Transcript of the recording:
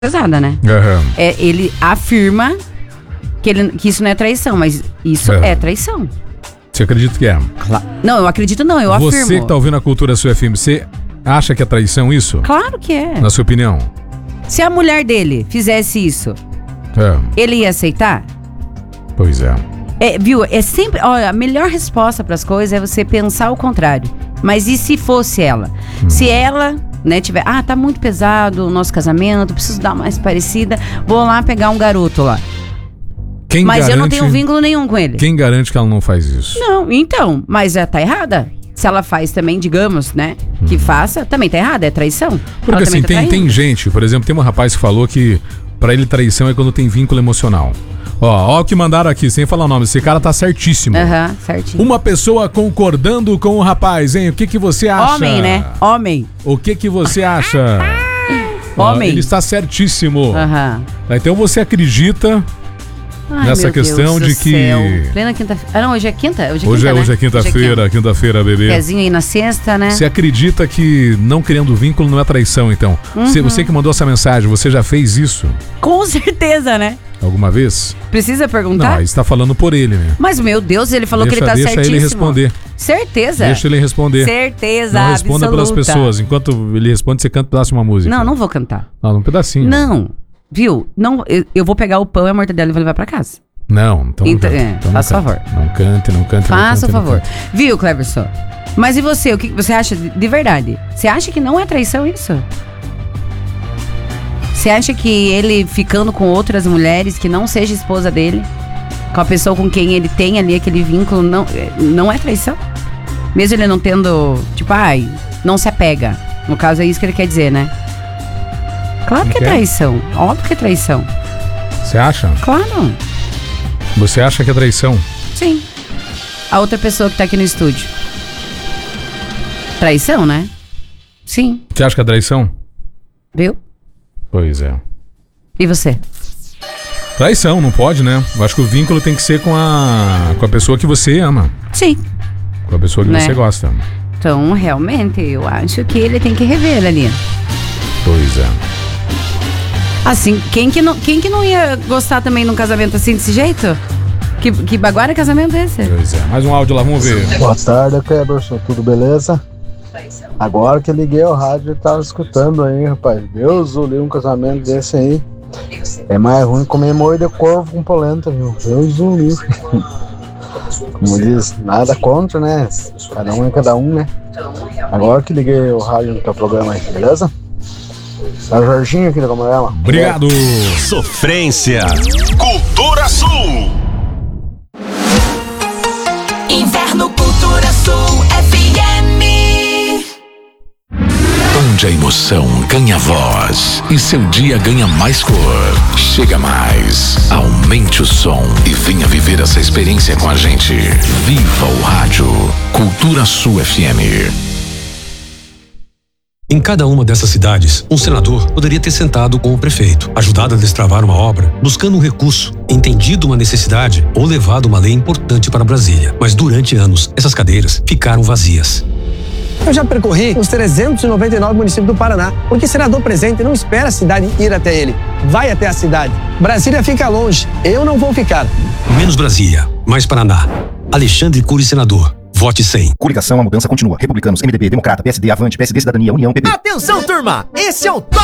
pesada, né? Ele afirma que isso não é traição, mas isso é traição. Você acredita que é? Não, eu acredito não, eu afirmo. Você que tá ouvindo a Cultura Sul FM, você acha que é traição isso? Claro que é. Na sua opinião? Se a mulher dele fizesse isso, ele ia aceitar? Pois é. Viu? É sempre... Olha, a melhor resposta para as coisas é você pensar o contrário. Mas e se fosse ela? Se ela, né, tiver... Ah, tá muito pesado o nosso casamento, preciso dar mais parecida, vou lá pegar um garoto lá. Mas eu não tenho vínculo nenhum com ele. Quem garante que ela não faz isso? Não, então, mas já tá errada. Se ela faz também, digamos, né, que faça, também tá errada, é traição. Porque assim, tem gente, por exemplo, tem um rapaz que falou que pra ele traição é quando tem vínculo emocional. Ó o que mandaram aqui, sem falar o nome, esse cara tá certíssimo. Certinho. Uma pessoa concordando com o rapaz, hein? O que você acha? Homem, né? Homem. O que você acha? Homem. Ele está certíssimo. Então você acredita... nessa questão de que... Plena quinta-feira. Ah, não, hoje é quinta? Hoje é quinta-feira, quinta-feira, bebê. Pezinho aí na sexta, né? Você acredita que não criando vínculo não é traição, então? Você que mandou essa mensagem, você já fez isso? Com certeza, né? Alguma vez? Precisa perguntar? Não, está falando por ele, né? Mas, meu Deus, ele falou que ele tá certíssimo. Deixa ele responder. Certeza? Deixa ele responder. Certeza, não responda pelas pessoas. Enquanto ele responde, você canta um pedaço de uma música. Não vou cantar. Não, um pedacinho. Não. Viu? Não, eu vou pegar o pão e a mortadela e vou levar pra casa. Não, então faça o favor. Não cante. Faça o favor. Viu, Cleverson? Mas e você? O que você acha de verdade? Você acha que não é traição isso? Você acha que ele ficando com outras mulheres que não seja esposa dele, com a pessoa com quem ele tem ali aquele vínculo, não é traição? Mesmo ele não tendo, tipo, não se apega. No caso é isso que ele quer dizer, né? Claro que é traição. Óbvio que é traição. Você acha? Claro. Você acha que é traição? Sim. A outra pessoa que tá aqui no estúdio. Traição, né? Sim. Você acha que é traição? Viu? Pois é. E você? Traição, não pode, né? Eu acho que o vínculo tem que ser com a pessoa que você ama. Sim. Com a pessoa que você gosta. Então, realmente, eu acho que ele tem que rever ali. Pois é. Assim, quem que não ia gostar também de um casamento assim, desse jeito? Que baguara é casamento desse? Pois é. Mais um áudio lá, vamos ver. Boa tarde, Cleberson. Tudo beleza? Agora que eu liguei o rádio, eu tava escutando aí, rapaz. Deus, eu li um casamento desse aí. É mais ruim comer moio de corvo com polenta, viu? Deus o livre. Como diz, nada contra, né? Cada um é cada um, né? Agora que liguei o rádio no teu programa aí, beleza? É o Jorginho aqui da Camarela. Obrigado. Sofrência. Cultura Sul. Inverno Cultura Sul FM. Onde a emoção ganha voz e seu dia ganha mais cor. Chega mais. Aumente o som e venha viver essa experiência com a gente. Viva o rádio. Cultura Sul FM. Em cada uma dessas cidades, um senador poderia ter sentado com o prefeito, ajudado a destravar uma obra, buscando um recurso, entendido uma necessidade ou levado uma lei importante para Brasília. Mas durante anos, essas cadeiras ficaram vazias. Eu já percorri os 399 municípios do Paraná, porque senador presente não espera a cidade ir até ele, vai até a cidade. Brasília fica longe, eu não vou ficar. Menos Brasília, mais Paraná. Alexandre Cury, senador. Vote 100. Coligação, a mudança continua. Republicanos, MDB, Democrata, PSD, Avante, PSD, Cidadania, União, PP. Atenção, turma! Esse é o